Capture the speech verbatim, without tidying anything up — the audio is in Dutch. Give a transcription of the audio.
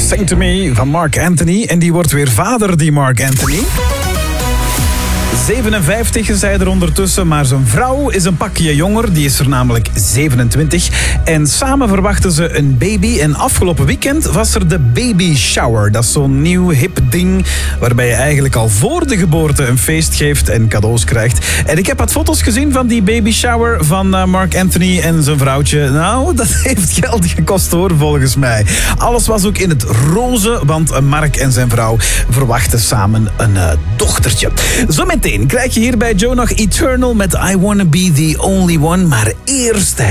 Sing to Me van Mark Anthony. En die wordt weer vader, die Mark Anthony. zevenenvijftig is hij er ondertussen, maar zijn vrouw is een pakje jonger. Die is er namelijk zevenentwintig. En samen verwachten ze een baby. En afgelopen weekend was er de baby shower. Dat is zo'n nieuw hip ding waarbij je eigenlijk al voor de geboorte een feest geeft en cadeaus krijgt. En ik heb wat foto's gezien van die baby shower van Mark Anthony en zijn vrouwtje. Nou, dat heeft geld gekost hoor, volgens mij. Alles was ook in het roze, want Mark en zijn vrouw verwachten samen een uh, dochtertje. Zometeen krijg je hier bij Joe nog Eternal met I Wanna Be The Only One. Maar eerst